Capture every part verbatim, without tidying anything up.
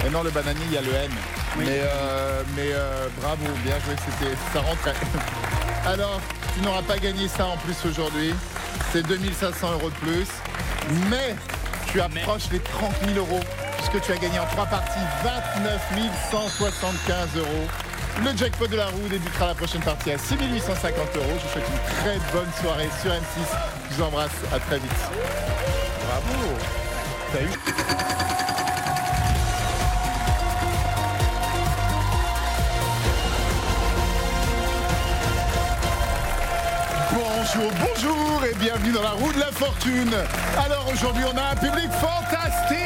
Et non, le bananier, il y a le N. Oui. Mais, euh, mais euh, bravo, bien joué, c'était, ça rentrait. Alors, tu n'auras pas gagné ça en plus aujourd'hui. C'est deux mille cinq cents euros de plus. Mais tu approches les trente mille euros puisque tu as gagné en trois parties vingt-neuf mille cent soixante-quinze euros. Le jackpot de la roue débutera la prochaine partie à six mille huit cent cinquante euros. Je vous souhaite une très bonne soirée sur M six. Je vous embrasse, à très vite. Bravo. T'as eu Bonjour, bonjour et bienvenue dans la roue de la fortune. Alors aujourd'hui on a un public fantastique.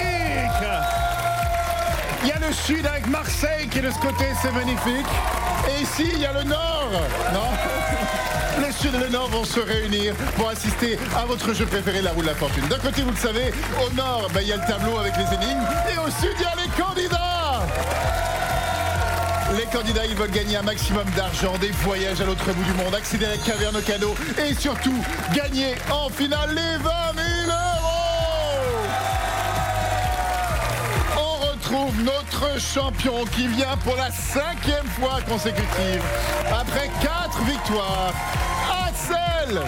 Il y a le sud avec Marseille qui est de ce côté, c'est magnifique. Et ici il y a le nord. Non, le sud et le nord vont se réunir pour assister à votre jeu préféré, la roue de la fortune. D'un côté vous le savez, au nord ben, il y a le tableau avec les énigmes et au sud il y a les candidats. Les candidats, ils veulent gagner un maximum d'argent, des voyages à l'autre bout du monde, accéder à la caverne aux cadeaux et surtout gagner en finale les vingt mille euros. On retrouve notre champion qui vient pour la cinquième fois consécutive. Après quatre victoires, Axel.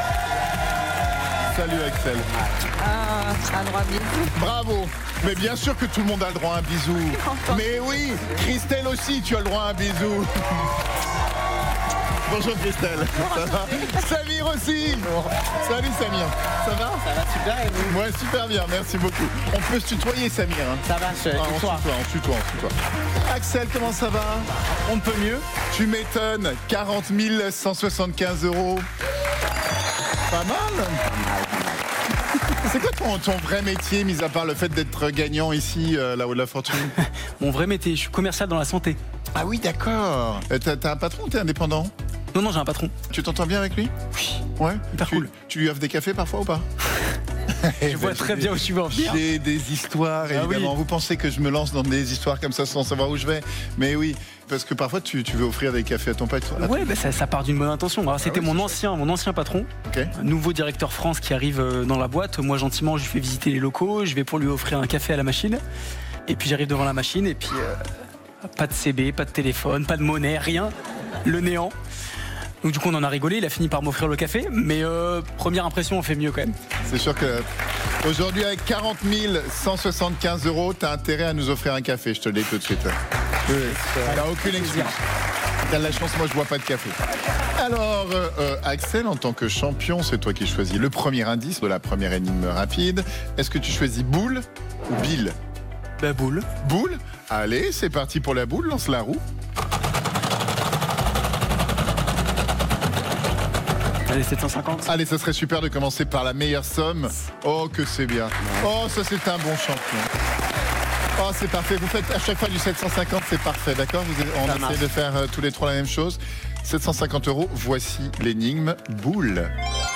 Salut Axel. Ah, un droit à bisou. Bravo. Mais bien sûr que tout le monde a le droit à un bisou. Mais oui, Christelle aussi, tu as le droit à un bisou. Bonjour Christelle. Ça va? Samir aussi. Salut Samir. Ça va? Ça va super et vous? Ouais, super bien, merci beaucoup. On peut se tutoyer Samir. Hein. Ça va, je ah, on se tutoie, on se tutoie, on se tutoie. Axel, comment ça va? On ne peut mieux. Tu m'étonnes, quarante mille cent soixante-quinze euros. Pas mal. C'est quoi ton, ton vrai métier, mis à part le fait d'être gagnant ici, euh, là-haut de la fortune? Mon vrai métier, je suis commercial dans la santé. Ah oui, d'accord. Euh, t'as, t'as un patron ou t'es indépendant? Non, non, j'ai un patron. Tu t'entends bien avec lui? Oui. Ouais, hyper tu, cool. Tu lui offres des cafés parfois ou pas? Je vois très bien où tu veux en venir. J'ai des histoires, ah évidemment. Oui. Vous pensez que je me lance dans des histoires comme ça sans savoir où je vais? Mais oui, parce que parfois tu, tu veux offrir des cafés à ton patron. Ouais, bah ça, ça part d'une bonne intention. Alors, c'était ah ouais, mon ancien, mon ancien patron, okay. Nouveau directeur France qui arrive dans la boîte. Moi, gentiment, je lui fais visiter les locaux. Je vais pour lui offrir un café à la machine. Et puis j'arrive devant la machine et puis euh, pas de C B, pas de téléphone, pas de monnaie, rien. Le néant. Donc du coup on en a rigolé, il a fini par m'offrir le café, mais euh, première impression on fait mieux quand même. C'est sûr que aujourd'hui avec quarante mille cent soixante-quinze euros, t'as intérêt à nous offrir un café, je te le dis tout de suite. Oui, t'as aucune excuse. T'as de la chance, moi je bois pas de café. Alors euh, euh, Axel, en tant que champion, c'est toi qui choisis le premier indice de la première énigme rapide. Est-ce que tu choisis boule ou bille? Bah boule. Boule? Allez, c'est parti pour la boule, lance la roue. Allez, sept cent cinquante. Allez, ça serait super de commencer par la meilleure somme. Oh, que c'est bien. Oh, ça, c'est un bon champion. Oh, c'est parfait. Vous faites à chaque fois du sept cent cinquante, c'est parfait, d'accord? Vous, On ça essaie marche. de faire euh, tous les trois la même chose. sept cent cinquante euros, voici l'énigme boule.